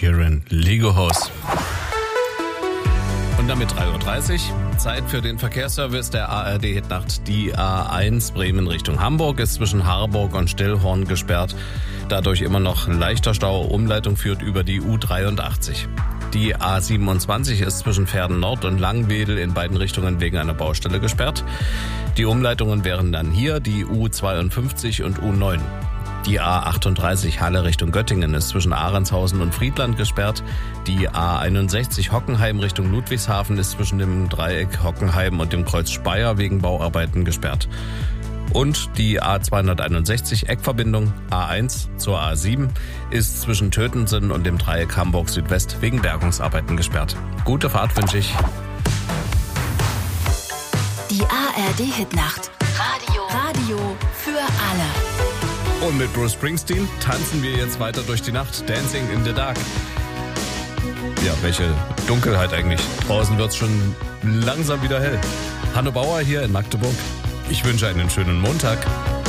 Sheeran, Lego House. Und damit 3:30 Uhr. Zeit für den Verkehrsservice der ARD Hitnacht. Die A1 Bremen Richtung Hamburg ist zwischen Harburg und Stillhorn gesperrt. Dadurch immer noch leichter Stau. Umleitung führt über die U83. Die A27 ist zwischen Verden Nord und Langwedel in beiden Richtungen wegen einer Baustelle gesperrt. Die Umleitungen wären dann hier die U52 und U9. Die A38 Halle Richtung Göttingen ist zwischen Ahrendshausen und Friedland gesperrt. Die A61 Hockenheim Richtung Ludwigshafen ist zwischen dem Dreieck Hockenheim und dem Kreuz Speyer wegen Bauarbeiten gesperrt. Und die A261 Eckverbindung A1 zur A7 ist zwischen Tötensen und dem Dreieck Hamburg Südwest wegen Bergungsarbeiten gesperrt. Gute Fahrt wünsche ich. Die ARD Hitnacht. Radio für alle. Und mit Bruce Springsteen tanzen wir jetzt weiter durch die Nacht. Dancing in the Dark. Ja, welche Dunkelheit eigentlich. Draußen wird's schon langsam wieder hell. Hanne Bauer hier in Magdeburg. Ich wünsche einen schönen Montag.